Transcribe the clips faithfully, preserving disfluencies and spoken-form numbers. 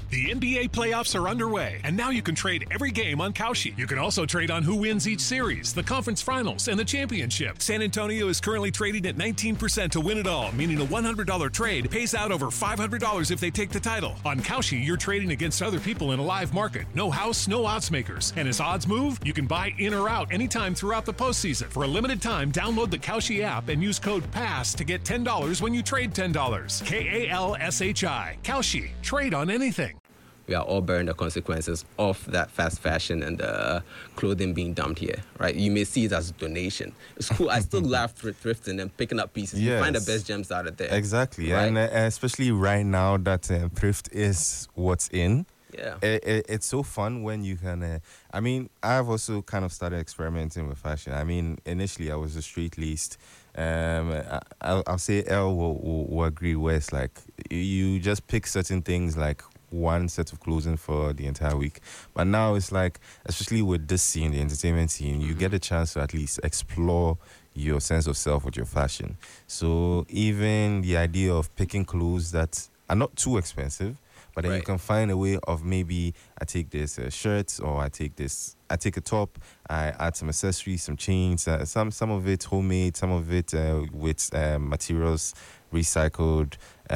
The N B A playoffs are underway, and now you can trade every game on Kalshi. You can also trade on who wins each series, the conference finals, and the championship. San Antonio is currently trading at nineteen percent to win it all, meaning a one hundred dollars trade pays out over five hundred dollars if they take the title. On Kalshi, you're trading against other people in a live market. No house, no odds makers. And as odds move, you can buy in or out anytime throughout the postseason. For a limited time, download the Kalshi app and use code PASS to get ten dollars when you trade ten dollars. K A L S H I. Kalshi. Trade on anything. We are all bearing the consequences of that fast fashion and the clothing being dumped here, right? You may see it as a donation. It's cool. I still love thrifting and picking up pieces. Yes. You find the best gems out of there. Exactly. Right? And uh, especially right now that uh, thrift is what's in. Yeah. It, it, it's so fun when you can... Uh, I mean, I've also kind of started experimenting with fashion. I mean, initially I was a straight-laced. Um, I, I'll, I'll say Elle will, will, will agree where it's like you just pick certain things like one set of clothing for the entire week. But now it's like, especially with this scene, the entertainment scene, you get a chance to at least explore your sense of self with your fashion. So even the idea of picking clothes that are not too expensive, but then right. you can find a way of maybe I take this uh, shirt or I take this, I take a top, I add some accessories, some chains, uh, some some of it homemade, some of it uh, with uh, materials recycled.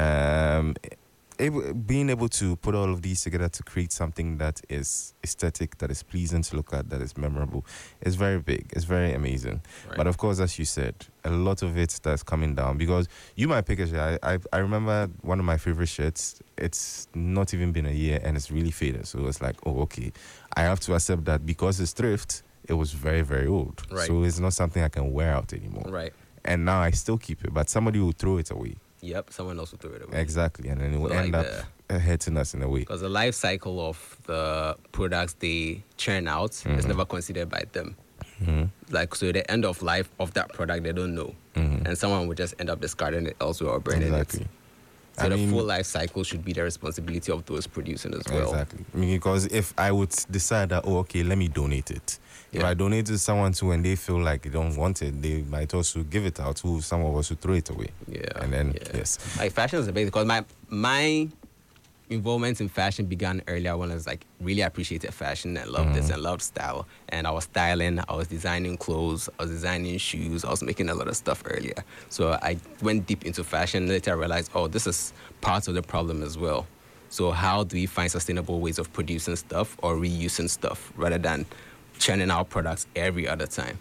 Um, Able, being able to put all of these together to create something that is aesthetic, that is pleasing to look at, that is memorable, is very big. It's very amazing. Right. But of course, as you said, a lot of it that's coming down because you might pick a shirt. I, I I remember one of my favorite shirts. It's not even been a year and it's really faded. So it's like, oh, okay, I have to accept that because it's thrift. It was very very old. Right. So it's not something I can wear out anymore. Right. And now I still keep it, but somebody will throw it away. Yep, someone else will throw it away. Exactly, and then it will so end like up the, hurting us in a way. Because the life cycle of the products they churn out mm-hmm. is never considered by them. Mm-hmm. Like, so the end of life of that product, they don't know. Mm-hmm. And someone will just end up discarding it elsewhere or burning exactly. it. So I the mean, full life cycle should be the responsibility of those producing as well. Exactly. I mean, because if I would decide that, oh, okay, let me donate it. Yeah. If I donate it to someone too and they feel like they don't want it, they might also give it out to someone else who throw it away. Yeah. And then, yeah. yes. Like, fashion is a basic, because my, my involvement in fashion began earlier when I was like really appreciated fashion and loved mm-hmm. it and loved style. And I was styling, I was designing clothes, I was designing shoes, I was making a lot of stuff earlier. So I went deep into fashion. Later I realized, oh, this is part of the problem as well. So how do we find sustainable ways of producing stuff or reusing stuff rather than churning out products every other time?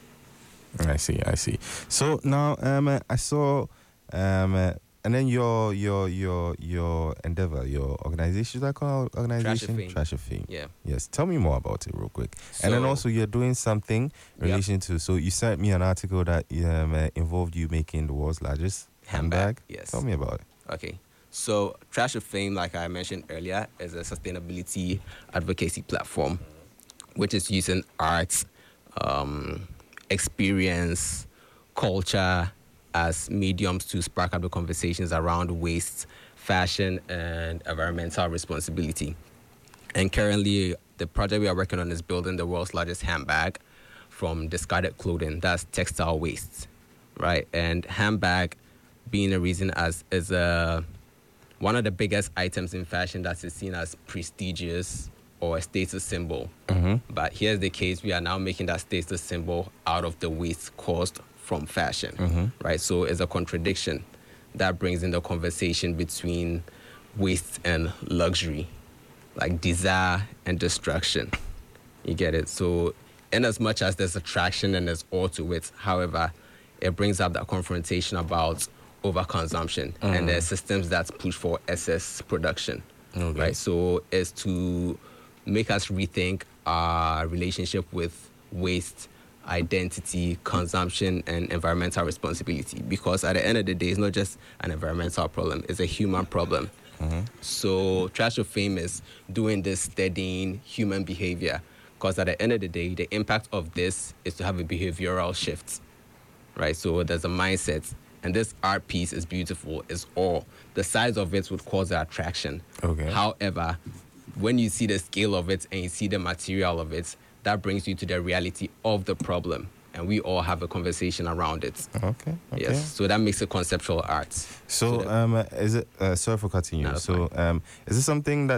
I see, I see. So now um, I saw, um, uh, and then your your your your endeavor, your organization, should I call it organization? Trash of Fame. Trash of Fame. Yeah. Yes. Tell me more about it real quick. So, and then also you're doing something in yep. relation to, so you sent me an article that um, uh, involved you making the world's largest handbag. handbag. Yes. Tell me about it. Okay. So Trash of Fame, like I mentioned earlier, is a sustainability advocacy platform, which is using art, um, experience, culture as mediums to spark up the conversations around waste, fashion, and environmental responsibility. And currently, the project we are working on is building the world's largest handbag from discarded clothing. That's textile waste, right? And handbag being a reason as is a one of the biggest items in fashion that is seen as prestigious or a status symbol. Mm-hmm. But here's the case, we are now making that status symbol out of the waste caused from fashion, mm-hmm. right? So it's a contradiction that brings in the conversation between waste and luxury, like desire and destruction. You get it? So in as much as there's attraction and there's all to it, however, it brings up that confrontation about overconsumption mm-hmm. and the systems that push for excess production, okay. right? So it's to make us rethink our relationship with waste, identity, consumption, and environmental responsibility. Because at the end of the day, it's not just an environmental problem, it's a human problem. Mm-hmm. So Trash of Fame is doing this studying human behavior. Because at the end of the day, the impact of this is to have a behavioral shift, right? So there's a mindset. And this art piece is beautiful, it's all. The size of it would cause the attraction. Okay. However, when you see the scale of it and you see the material of it, that brings you to the reality of the problem. And we all have a conversation around it. Okay. okay. Yes. So that makes it conceptual art. So, so um, is it, uh, sorry for cutting you. No, so, um, is this something that